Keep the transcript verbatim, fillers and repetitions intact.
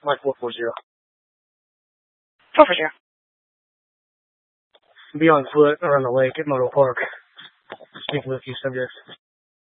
Mike four four zero. four four zero. Be on foot around the lake at Moto Park. Speaking with a few subjects.